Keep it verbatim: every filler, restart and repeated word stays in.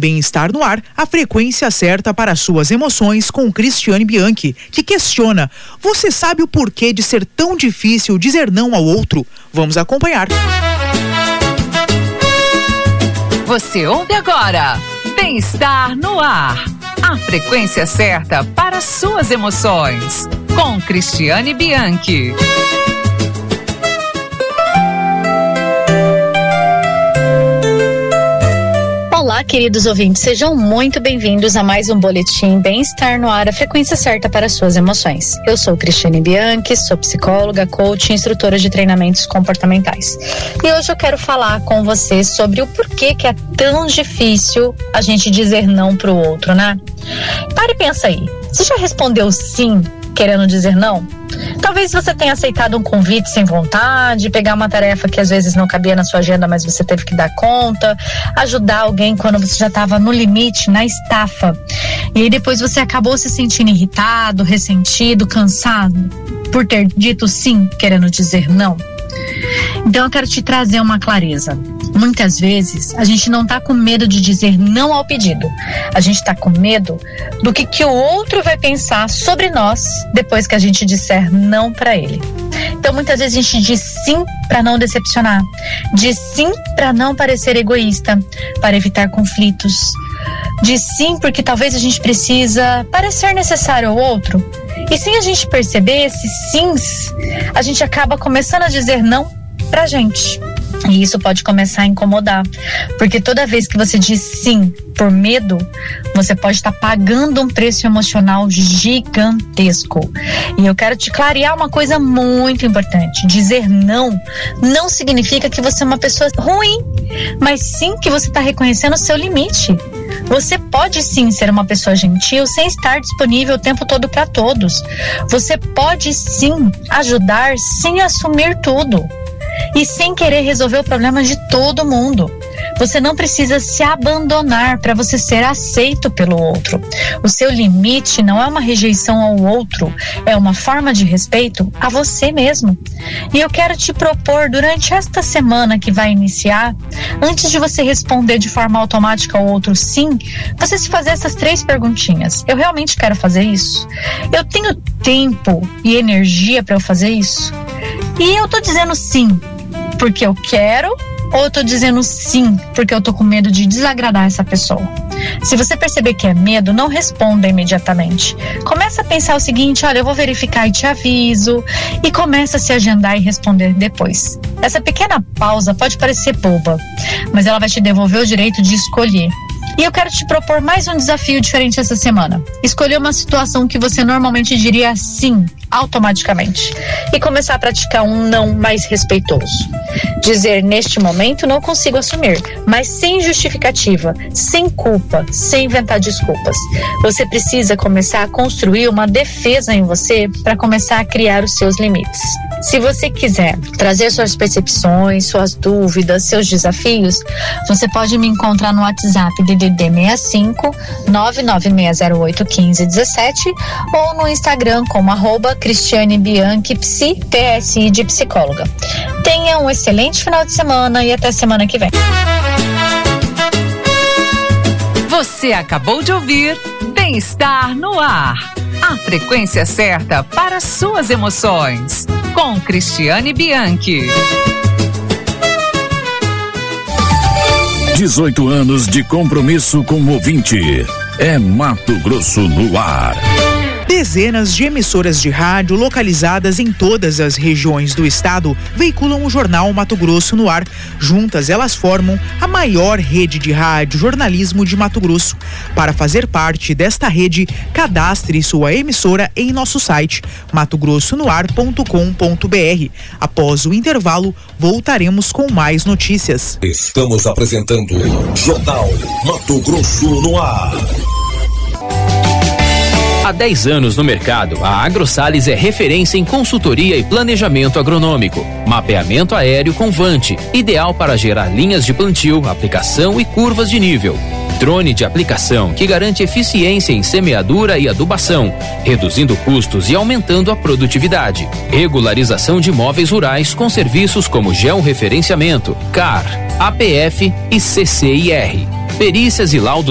Bem-Estar no Ar, a frequência certa para suas emoções, com Cristiane Bianchi, que questiona: você sabe o porquê de ser tão difícil dizer não ao outro? Vamos acompanhar. Você ouve agora Bem-Estar no Ar, a frequência certa para suas emoções, com Cristiane Bianchi. Olá, queridos ouvintes, sejam muito bem-vindos a mais um boletim Bem-Estar no Ar, a frequência certa para suas emoções. Eu sou Cristiane Bianchi, sou psicóloga, coach e instrutora de treinamentos comportamentais. E hoje eu quero falar com vocês sobre o porquê que é tão difícil a gente dizer não pro outro, né? Pare e pensa aí, você já respondeu sim querendo dizer não? Talvez você tenha aceitado um convite sem vontade, pegar uma tarefa que às vezes não cabia na sua agenda, mas você teve que dar conta, ajudar alguém quando você já estava no limite, na estafa. E aí depois você acabou se sentindo irritado, ressentido, cansado por ter dito sim querendo dizer não. Então eu quero te trazer uma clareza. Muitas vezes a gente não tá com medo de dizer não ao pedido. A gente tá com medo do que, que o outro vai pensar sobre nós depois que a gente disser não para ele. Então muitas vezes a gente diz sim para não decepcionar, diz sim para não parecer egoísta, para evitar conflitos, diz sim porque talvez a gente precisa parecer necessário ao outro. E sem a gente perceber esses sims, a gente acaba começando a dizer não pra gente. E isso pode começar a incomodar, porque toda vez que você diz sim por medo, você pode estar pagando um preço emocional gigantesco. E eu quero te clarear uma coisa muito importante: dizer não não significa que você é uma pessoa ruim, mas sim que você está reconhecendo o seu limite. Você pode sim ser uma pessoa gentil sem estar disponível o tempo todo para todos. Você pode sim ajudar sem assumir tudo e sem querer resolver o problema de todo mundo. Você não precisa se abandonar para você ser aceito pelo outro. O seu limite não é uma rejeição ao outro, é uma forma de respeito a você mesmo. E eu quero te propor, durante esta semana que vai iniciar, antes de você responder de forma automática ao outro sim, você se fazer essas três perguntinhas. Eu realmente quero fazer isso? Eu tenho tempo e energia para eu fazer isso? E eu tô dizendo sim porque eu quero, ou eu tô dizendo sim porque eu tô com medo de desagradar essa pessoa? Se você perceber que é medo, não responda imediatamente. Começa a pensar o seguinte: olha, eu vou verificar e te aviso, e começa a se agendar e responder depois. Essa pequena pausa pode parecer boba, mas ela vai te devolver o direito de escolher. E eu quero te propor mais um desafio diferente essa semana. Escolher uma situação que você normalmente diria sim automaticamente e começar a praticar um não mais respeitoso. Dizer: neste momento não consigo assumir, mas sem justificativa, sem culpa, sem inventar desculpas. Você precisa começar a construir uma defesa em você para começar a criar os seus limites. Se você quiser trazer suas percepções, suas dúvidas, seus desafios, você pode me encontrar no WhatsApp D D D seis cinco nove nove seis zero oito um cinco um sete ou no Instagram como arroba Cristiane Bianchi Psi, P S I de psicóloga. Tenha um excelente final de semana e até semana que vem. Você acabou de ouvir Bem-Estar no Ar, a frequência certa para suas emoções, com Cristiane Bianchi. dezoito anos de compromisso com o ouvinte. É Mato Grosso no ar. Dezenas de emissoras de rádio localizadas em todas as regiões do estado veiculam o jornal Mato Grosso no Ar. Juntas, elas formam a maior rede de rádio jornalismo de Mato Grosso. Para fazer parte desta rede, cadastre sua emissora em nosso site mato grosso no ar ponto com ponto b r. Após o intervalo, voltaremos com mais notícias. Estamos apresentando Jornal Mato Grosso no Ar. Há dez anos no mercado, a AgroSales é referência em consultoria e planejamento agronômico. Mapeamento aéreo com Vante, ideal para gerar linhas de plantio, aplicação e curvas de nível. Drone de aplicação que garante eficiência em semeadura e adubação, reduzindo custos e aumentando a produtividade. Regularização de imóveis rurais com serviços como georreferenciamento, C A R, A P F e C C I R. Perícias e laudos